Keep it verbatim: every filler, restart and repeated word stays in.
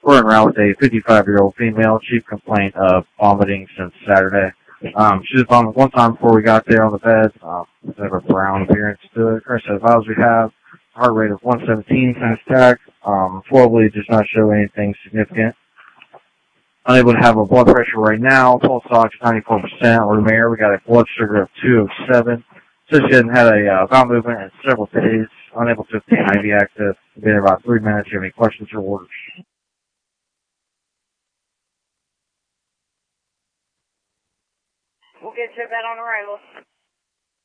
We're en route with a fifty-five-year-old female, chief complaint of vomiting since Saturday. Um, she was vomiting one time before we got there on the bed. Um, they have a brown appearance to it. Current set of vitals we have, heart rate of one seventeen times tach. Um, flow bleed does not show anything significant. Unable to have a blood pressure right now. Pulse ox ninety-four percent. Room air. We got a blood sugar of two oh seven. So she hasn't had a uh, bowel movement in several days. Unable to obtain I V access. Been here about three minutes. Do you have any questions or orders? We'll get you a bed on arrival.